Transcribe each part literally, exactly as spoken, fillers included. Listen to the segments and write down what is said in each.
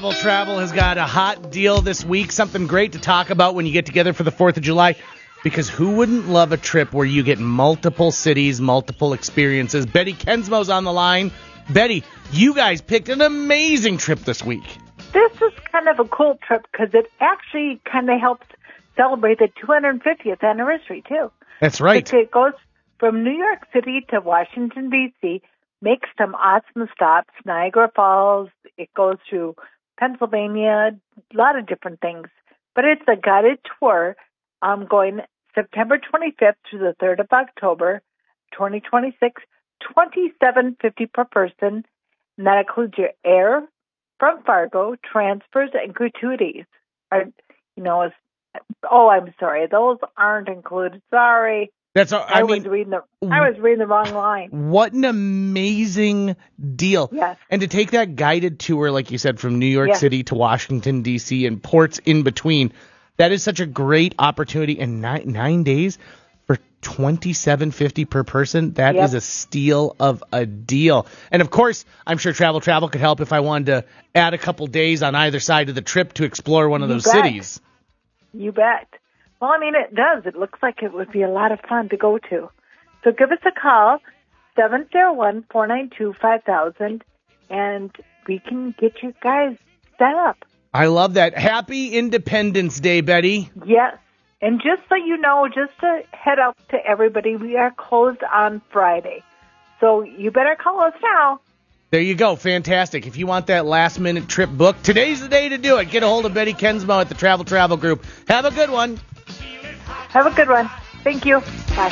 Travel Travel has got a hot deal this week, something great to talk about when you get together for the fourth of July, because who wouldn't love a trip where you get multiple cities, multiple experiences? Betty Kensmo's on the line. Betty, you guys picked an amazing trip this week. This is kind of a cool trip because it actually kind of helps celebrate the two hundred fiftieth anniversary, too. That's right. It goes from New York City to Washington, D C, makes some awesome stops, Niagara Falls. It goes through Pennsylvania, a lot of different things. But it's a guided tour um, going September twenty-fifth through the third of October, twenty twenty-six, twenty-seven fifty per person. And that includes your air from Fargo, transfers, and gratuities. Are, you know, it's, oh, I'm sorry. Those aren't included. Sorry. That's I, I mean, was reading the I was reading the wrong line. What an amazing deal! Yes. And to take that guided tour, like you said, from New York yes. City to Washington D C and ports in between, that is such a great opportunity. And nine, nine days for twenty-seven fifty per person. That yep. is a steal of a deal. And of course, I'm sure Travel Travel could help if I wanted to add a couple days on either side of the trip to explore one of you those bet. cities. You bet. Well, I mean, it does. It looks like it would be a lot of fun to go to. So give us a call, seven zero one, four nine two, five thousand, and we can get you guys set up. I love that. Happy Independence Day, Betty. Yes. And just so you know, just to head up to everybody, we are closed on Friday. So you better call us now. There you go. Fantastic. If you want that last-minute trip booked, today's the day to do it. Get a hold of Betty Kensmo at the Travel Travel Group. Have a good one. Have a good one. Thank you. Bye.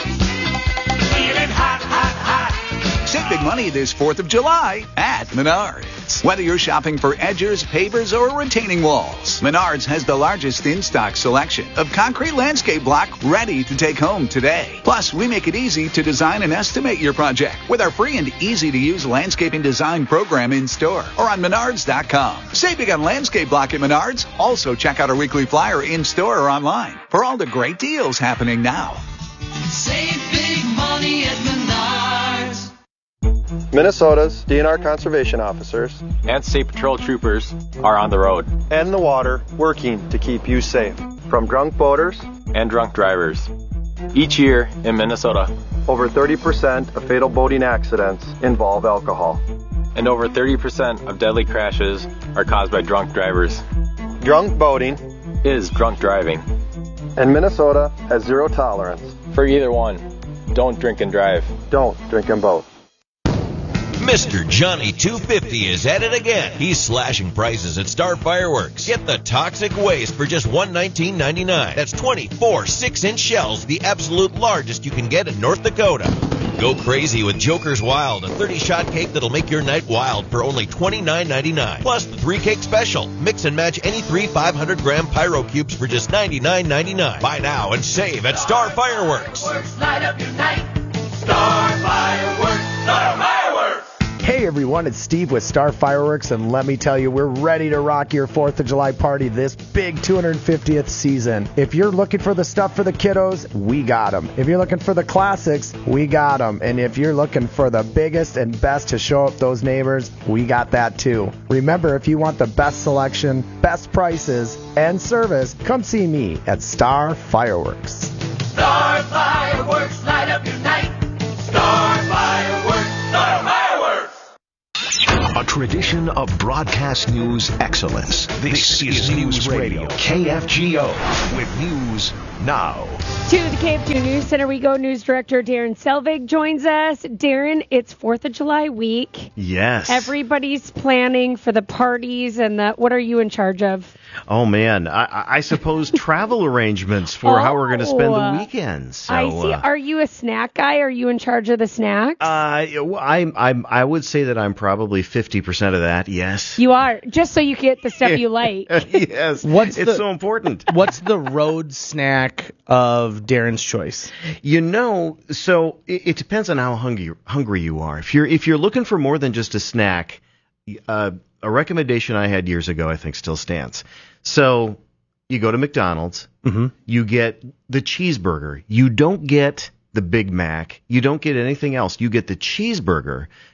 Save big money this fourth of July at Menards. Whether you're shopping for edgers, pavers, or retaining walls, Menards has the largest in-stock selection of concrete landscape block ready to take home today. Plus, we make it easy to design and estimate your project with our free and easy-to-use landscaping design program in store or on menards dot com. Save big on landscape block at Menards. Also, check out our weekly flyer in store or online for all the great deals happening now. Save big money at Menards. Minnesota's D N R conservation officers and state patrol troopers are on the road and the water working to keep you safe from drunk boaters and drunk drivers. Each year in Minnesota, over thirty percent of fatal boating accidents involve alcohol. And over thirty percent of deadly crashes are caused by drunk drivers. Drunk boating is drunk driving. And Minnesota has zero tolerance for either one. Don't drink and drive. Don't drink and boat. Mister Johnny two fifty is at it again. He's slashing prices at Star Fireworks. Get the Toxic Waste for just one hundred nineteen ninety-nine. That's twenty-four six-inch shells, the absolute largest you can get in North Dakota. Go crazy with Joker's Wild, a thirty-shot cake that'll make your night wild for only twenty-nine ninety-nine. Plus the three-cake special. Mix and match any three five hundred gram Pyro Cubes for just ninety-nine ninety-nine. Buy now and save at Star Fireworks. Light up your night. Star Fireworks. Star Fireworks. Hey everyone, it's Steve with Star Fireworks, and let me tell you, we're ready to rock your fourth of July party this big two hundred fiftieth season. If you're looking for the stuff for the kiddos, we got them. If you're looking for the classics, we got them. And if you're looking for the biggest and best to show up those neighbors, we got that too. Remember, if you want the best selection, best prices, and service, come see me at Star Fireworks. Star Fireworks, light up your night. Star Fireworks, Star Fireworks. A tradition of broadcast news excellence. This, this is News Radio, K F G O, with news now. To the K F G O News Center we go. News Director Darren Selvig joins us. Darren, it's fourth of July week. Yes. Everybody's planning for the parties and the, what are you in charge of? Oh, man. I, I suppose travel arrangements for oh, how we're going to spend the weekend. So, I see. Uh, are you a snack guy? Are you in charge of the snacks? Uh, I'm, I'm, I would say that I'm probably fifty percent of that, yes. You are, just so you get the stuff you like. Yes. What's it's the, so important. What's the road snack of Darren's choice? You know, so it, it depends on how hungry hungry you are. If you're if you're looking for more than just a snack, uh, a recommendation I had years ago I think still stands. So you go to McDonald's, mm-hmm. you get the cheeseburger. You don't get the Big Mac. You don't get anything else. You get the cheeseburger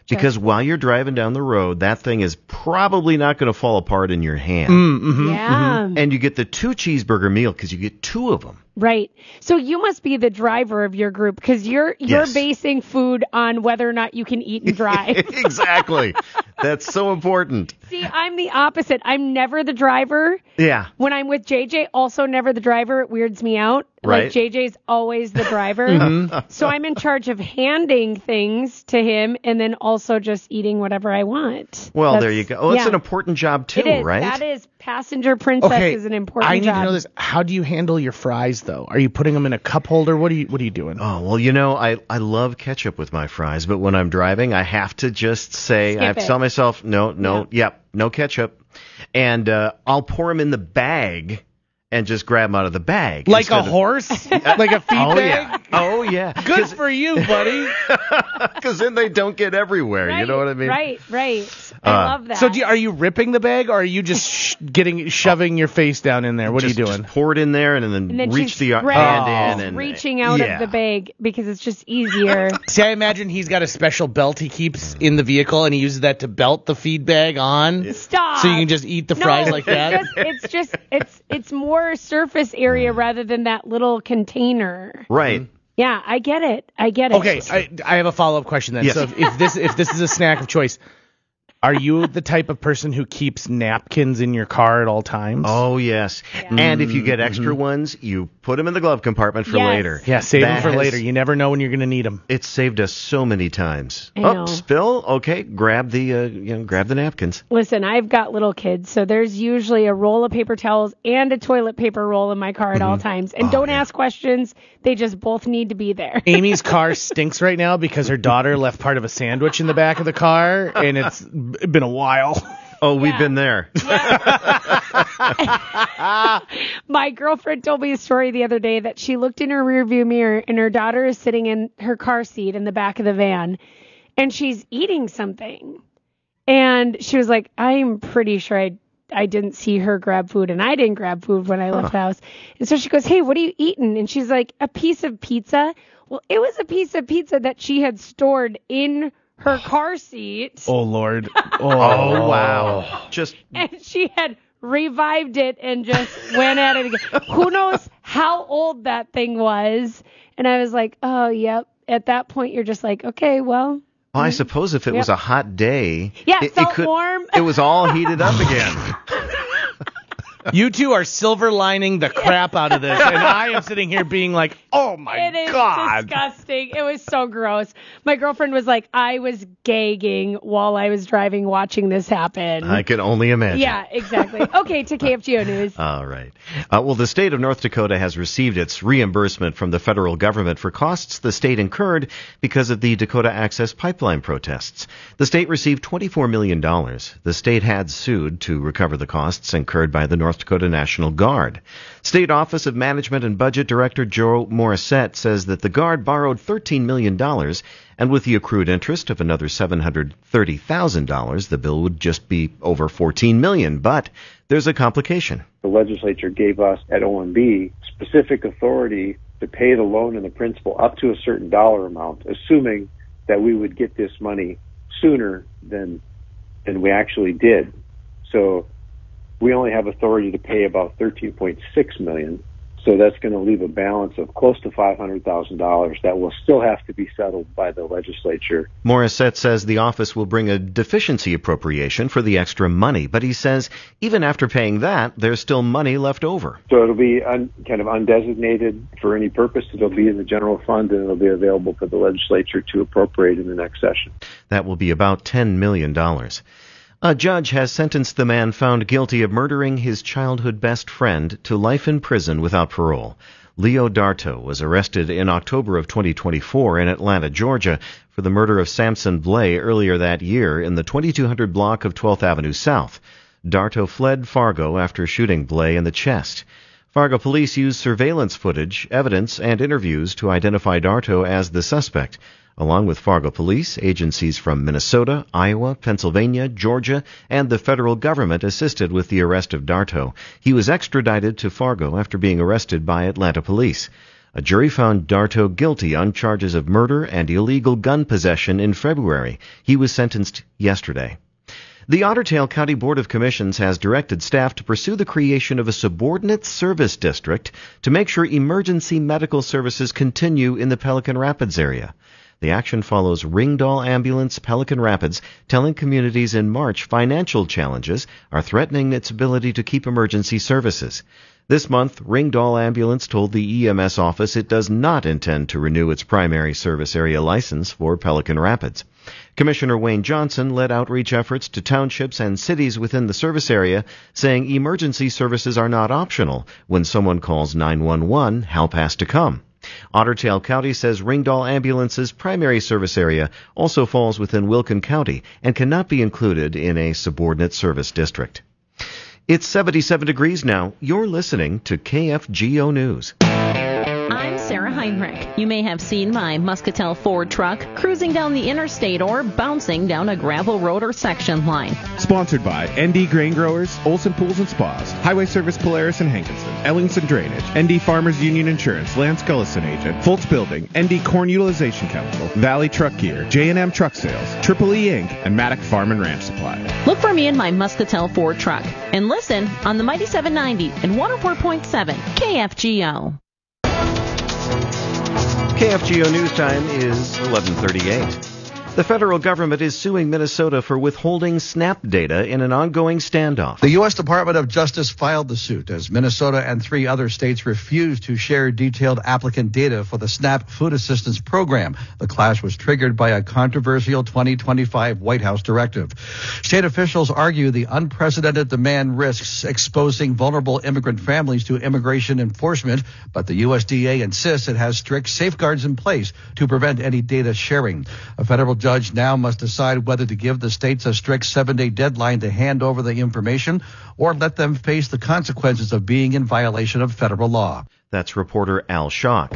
Because while you're driving down the road, that thing is probably not going to fall apart in your hand. Mm, mm-hmm, Yeah. Mm-hmm. And you get the two cheeseburger meal because you get two of them. Right. So you must be the driver of your group because you're you're Yes. basing food on whether or not you can eat and drive. Exactly. That's so important. See, I'm the opposite. I'm never the driver. Yeah. When I'm with J J, also never the driver. It weirds me out. Right. Like J J's always the driver. Mm-hmm. So I'm in charge of handing things to him and then also just eating whatever I want. Well, That's- there you go. Oh, it's yeah. an important job too, It is. right? That is passenger princess Okay, is an important I need job. to know this. How do you handle your fries, though? Are you putting them in a cup holder? What are you What are you doing? Oh, well, you know, I, I love ketchup with my fries, but when I'm driving, I have to just say, Skip I have to it. tell myself, no, no, yep, no ketchup. And uh, I'll pour them in the bag and just grab them out of the bag. Like a instead of- horse? Like a feed Oh, bag? yeah. Oh, yeah. Good for you, buddy. Because then they don't get everywhere. right, You know what I mean? Right, right. I Uh, love that. So do you, are you ripping the bag, or are you just sh- getting shoving your face down in there? What just, are you doing? Just pour it in there and then, and then reach she's the uh, spread- hand in. And, reaching out yeah. of the bag because it's just easier. See, I imagine he's got a special belt he keeps in the vehicle, and he uses that to belt the feed bag on. Stop. So you can just eat the No, fries like it's that. just- it's just it's it's more surface area rather than that little container. Right. Yeah, I get it. I get it. Okay, I, I have a follow-up question then. Yes. So if, if this if this is a snack of choice, are you the type of person who keeps napkins in your car at all times? Oh, yes. And if you get extra ones, you put them in the glove compartment for Yes. later. Yeah, save them That for has- later. You never know when you're going to need them. It's saved us so many times. I oh, know. spill? Okay, grab the uh, you know, grab the napkins. Listen, I've got little kids, so there's usually a roll of paper towels and a toilet paper roll in my car at all times. And Oh, don't yeah. ask questions. They just both need to be there. Amy's car stinks right now because her daughter left part of a sandwich in the back of the car, and it's b- been a while. Oh, we've Yeah. been there. My girlfriend told me a story the other day that she looked in her rearview mirror and her daughter is sitting in her car seat in the back of the van and she's eating something. And she was like, I'm pretty sure I I didn't see her grab food and I didn't grab food when I left the house. And so she goes, hey, what are you eating? And she's like, a piece of pizza. Well, it was a piece of pizza that she had stored in her car seat. Oh, Lord. Oh, Oh, wow. Just And she had revived it and just went at it again. Who knows how old that thing was? And I was like, oh, yep. At that point, you're just like, okay, well. well, I suppose if it was Yep. a hot day, Yeah, it, felt it could, warm. it was all heated up again. You two are silver lining the crap out of this, and I am sitting here being like, oh, my It is God. disgusting. It was so gross. My girlfriend was like, I was gagging while I was driving watching this happen. I can only imagine. Yeah, exactly. Okay, to K F G O News. All right. Uh, well, the state of North Dakota has received its reimbursement from the federal government for costs the state incurred because of the Dakota Access Pipeline protests. The state received twenty-four million dollars. The state had sued to recover the costs incurred by the North Dakota National Guard. State Office of Management and Budget Director Joe Morissette says that the Guard borrowed thirteen million dollars, and with the accrued interest of another seven hundred thirty thousand dollars, the bill would just be over fourteen million dollars. But there's a complication. The legislature gave us at O M B specific authority to pay the loan and the principal up to a certain dollar amount, assuming that we would get this money sooner than than we actually did. So we only have authority to pay about thirteen point six million dollars. So that's going to leave a balance of close to five hundred thousand dollars that will still have to be settled by the legislature. Morissette says the office will bring a deficiency appropriation for the extra money, but he says even after paying that, there's still money left over. So it'll be un, kind of undesignated for any purpose. It'll be in the general fund, and it'll be available for the legislature to appropriate in the next session. That will be about ten million dollars. A judge has sentenced the man found guilty of murdering his childhood best friend to life in prison without parole. Leo Darto was arrested in October of twenty twenty-four in Atlanta, Georgia, for the murder of Samson Blay earlier that year in the twenty-two hundred block of twelfth Avenue South. Darto fled Fargo after shooting Blay in the chest. Fargo police used surveillance footage, evidence, and interviews to identify Darto as the suspect. Along with Fargo police, agencies from Minnesota, Iowa, Pennsylvania, Georgia, and the federal government assisted with the arrest of Darto. He was extradited to Fargo after being arrested by Atlanta police. A jury found Darto guilty on charges of murder and illegal gun possession in February. He was sentenced yesterday. The Otter Tail County Board of Commissions has directed staff to pursue the creation of a subordinate service district to make sure emergency medical services continue in the Pelican Rapids area. The action follows Ringdahl Ambulance Pelican Rapids telling communities in March financial challenges are threatening its ability to keep emergency services. This month, Ringdahl Ambulance told the E M S office it does not intend to renew its primary service area license for Pelican Rapids. Commissioner Wayne Johnson led outreach efforts to townships and cities within the service area, saying emergency services are not optional. When someone calls nine one one, help has to come. Otter Tail County says Ringdahl Ambulance's primary service area also falls within Wilkin County and cannot be included in a subordinate service district. It's seventy-seven degrees now. You're listening to K F G O News. I'm Sarah Heinrich. You may have seen my Muscatel Ford truck cruising down the interstate or bouncing down a gravel road or section line. Sponsored by N D Grain Growers, Olson Pools and Spas, Highway Service Polaris and Hankinson, Ellingson Drainage, N D Farmers Union Insurance, Lance Gullison Agent, Foltz Building, N D Corn Utilization Chemical, Valley Truck Gear, J and M Truck Sales, Triple E Incorporated, and Maddock Farm and Ranch Supply. Look for me in my Muscatel Ford truck and listen on the Mighty seven ninety and one oh four point seven K F G O. K F G O News Time is eleven thirty-eight. The federal government is suing Minnesota for withholding SNAP data in an ongoing standoff. The U S Department of Justice filed the suit as Minnesota and three other states refused to share detailed applicant data for the SNAP food assistance program. The clash was triggered by a controversial twenty twenty-five White House directive. State officials argue the unprecedented demand risks exposing vulnerable immigrant families to immigration enforcement, but the U S D A insists it has strict safeguards in place to prevent any data sharing. A federal judge now must decide whether to give the states a strict seven-day deadline to hand over the information or let them face the consequences of being in violation of federal law. That's reporter Al Schock.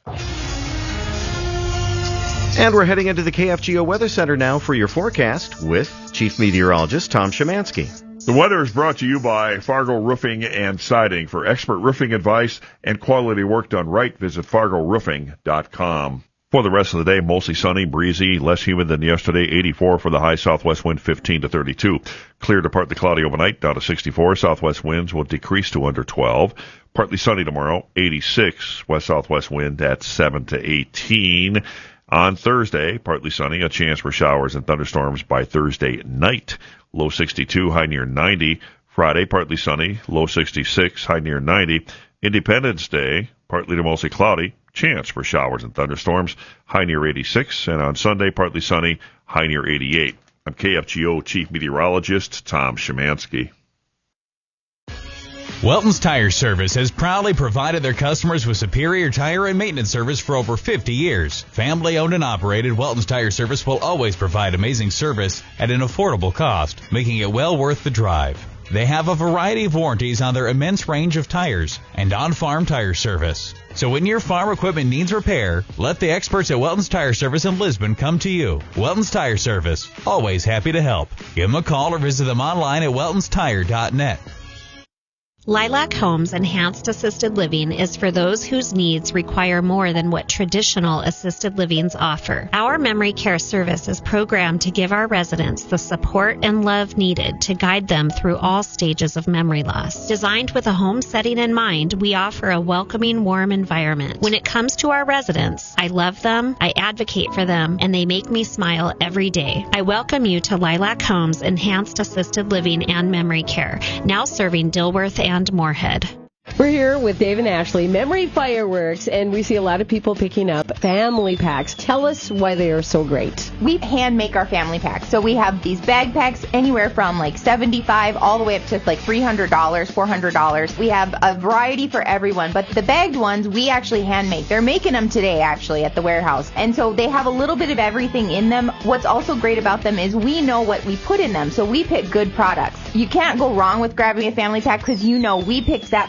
And we're heading into the K F G O Weather Center now for your forecast with Chief Meteorologist Tom Szymanski. The weather is brought to you by Fargo Roofing and Siding. For expert roofing advice and quality work done right, visit fargo roofing dot com. For the rest of the day, mostly sunny, breezy, less humid than yesterday, eighty-four for the high, southwest wind fifteen to thirty-two. Clear to partly cloudy overnight, down to sixty-four. Southwest winds will decrease to under twelve. Partly sunny tomorrow, eighty-six. West-southwest wind at seven to eighteen. On Thursday, partly sunny, a chance for showers and thunderstorms by Thursday night. Low sixty-two, high near ninety. Friday, partly sunny, low sixty-six, high near ninety. Independence Day, partly to mostly cloudy. Chance for showers and thunderstorms, high near eighty-six, and on Sunday, partly sunny, high near eighty-eight. I'm K F G O Chief Meteorologist Tom Szymanski. Welton's Tire Service has proudly provided their customers with superior tire and maintenance service for over fifty years. Family owned and operated, Welton's Tire Service will always provide amazing service at an affordable cost, making it well worth the drive. They have a variety of warranties on their immense range of tires and on-farm tire service. So when your farm equipment needs repair, let the experts at Welton's Tire Service in Lisbon come to you. Welton's Tire Service, always happy to help. Give them a call or visit them online at weltons tire dot net. Lilac Homes Enhanced Assisted Living is for those whose needs require more than what traditional assisted livings offer. Our memory care service is programmed to give our residents the support and love needed to guide them through all stages of memory loss. Designed with a home setting in mind, we offer a welcoming, warm environment. When it comes to our residents, I love them, I advocate for them, and they make me smile every day. I welcome you to Lilac Homes Enhanced Assisted Living and Memory Care, now serving Dilworth and and Moorhead. We're here with Dave and Ashley, Memory Fireworks, and we see a lot of people picking up family packs. Tell us why they are so great. We hand make our family packs. So we have these bag packs anywhere from like seventy-five dollars all the way up to like three hundred dollars, four hundred dollars. We have a variety for everyone, but the bagged ones we actually hand make. They're making them today actually at the warehouse. And so they have a little bit of everything in them. What's also great about them is we know what we put in them, so we pick good products. You can't go wrong with grabbing a family pack because you know we picked that product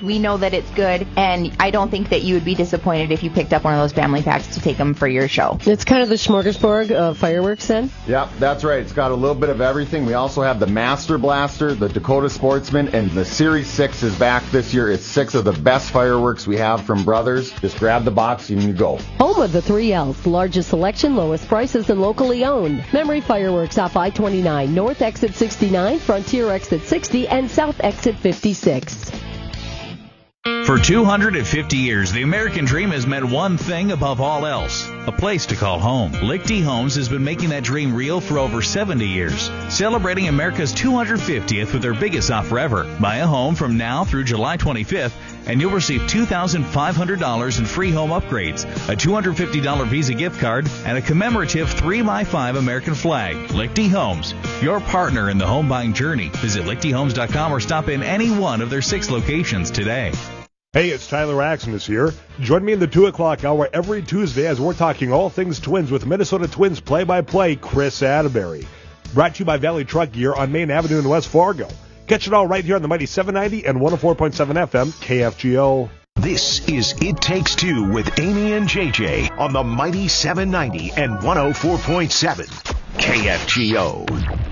product. We know that it's good, and I don't think that you would be disappointed if you picked up one of those family packs to take them for your show. It's kind of the smorgasbord of fireworks then? Yep, that's right. It's got a little bit of everything. We also have the Master Blaster, the Dakota Sportsman, and the Series six is back this year. It's six of the best fireworks we have from Brothers. Just grab the box and you go. Home of the three L's, largest selection, lowest prices, and locally owned. Memory Fireworks off I twenty-nine, North Exit sixty-nine, Frontier Exit sixty, and South Exit fifty-six. For two hundred fifty years, the American dream has meant one thing above all else, a place to call home. Lichty Homes has been making that dream real for over seventy years, celebrating America's two hundred fiftieth with their biggest offer ever. Buy a home from now through July twenty-fifth, and you'll receive two thousand five hundred dollars in free home upgrades, a two hundred fifty dollars Visa gift card, and a commemorative three by five American flag. Lichty Homes, your partner in the home buying journey. Visit lichty homes dot com or stop in any one of their six locations today. Hey, it's Tyler Axon here. Join me in the two o'clock hour every Tuesday as we're talking all things Twins with Minnesota Twins play-by-play Chris Atterbury. Brought to you by Valley Truck Gear on Main Avenue in West Fargo. Catch it all right here on the Mighty seven ninety and one oh four point seven F M K F G O. This is It Takes Two with Amy and J J on the Mighty seven ninety and one oh four point seven K F G O.